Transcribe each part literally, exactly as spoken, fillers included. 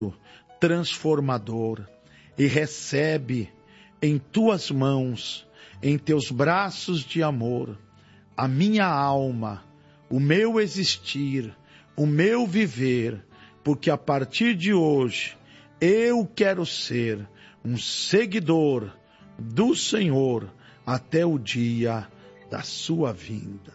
transformador e recebe em tuas mãos, em teus braços de amor, a minha alma, o meu existir, o meu viver, porque a partir de hoje eu quero ser um seguidor do Senhor até o dia da sua vinda.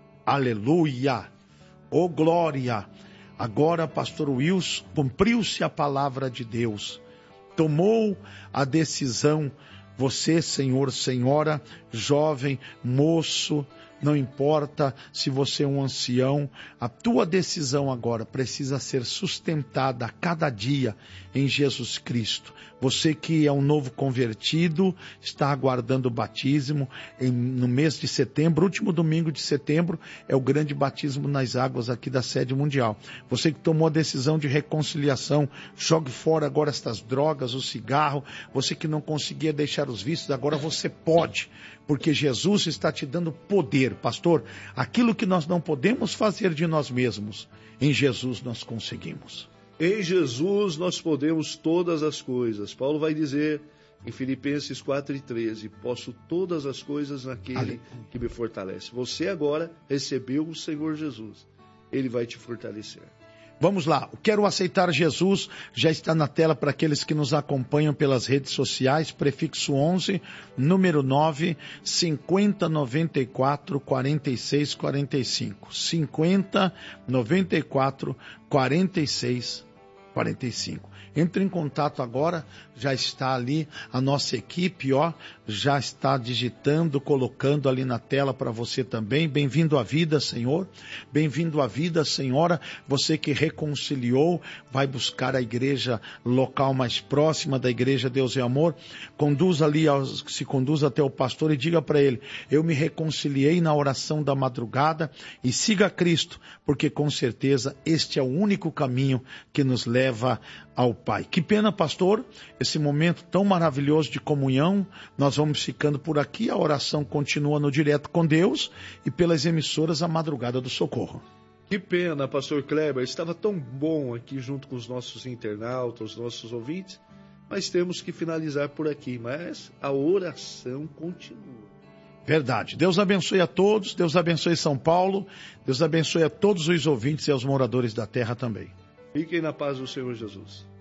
Aleluia! Oh glória! Agora, pastor Wilson, cumpriu-se a palavra de Deus. Tomou a decisão, você, senhor, senhora, jovem, moço, não importa se você é um ancião, a tua decisão agora precisa ser sustentada a cada dia em Jesus Cristo. Você que é um novo convertido, está aguardando o batismo em, no mês de setembro, último domingo de setembro, é o grande batismo nas águas aqui da sede mundial. Você que tomou a decisão de reconciliação, jogue fora agora estas drogas, o cigarro. Você que não conseguia deixar os vícios, agora você pode, porque Jesus está te dando poder. Pastor, aquilo que nós não podemos fazer de nós mesmos, em Jesus nós conseguimos. Em Jesus nós podemos todas as coisas. Paulo vai dizer em Filipenses quatro e treze, posso todas as coisas naquele Aleluia. Que me fortalece. Você agora recebeu o Senhor Jesus. Ele vai te fortalecer. Vamos lá, Quero Aceitar Jesus já está na tela para aqueles que nos acompanham pelas redes sociais, prefixo onze, número nove, cinquenta, noventa e quatro, quarenta e seis, quarenta e cinco. cinquenta, noventa e quatro, quarenta e seis, quarenta e cinco. Entre em contato agora, já está ali a nossa equipe, ó, já está digitando, colocando ali na tela para você também. Bem-vindo à vida, Senhor. Bem-vindo à vida, Senhora. Você que reconciliou, vai buscar a igreja local mais próxima da igreja Deus e Amor. Conduz ali, se conduz até o pastor e diga para ele, eu me reconciliei na oração da madrugada e siga Cristo, porque com certeza este é o único caminho que nos leva ao Pai. Que pena, pastor, esse momento tão maravilhoso de comunhão. Nós vamos ficando por aqui, a oração continua no Direto com Deus e pelas emissoras A Madrugada do Socorro. Que pena, pastor Kleber, estava tão bom aqui junto com os nossos internautas, os nossos ouvintes, mas temos que finalizar por aqui, mas a oração continua. Verdade. Deus abençoe a todos, Deus abençoe São Paulo, Deus abençoe a todos os ouvintes e aos moradores da terra também. Fiquem na paz do Senhor Jesus.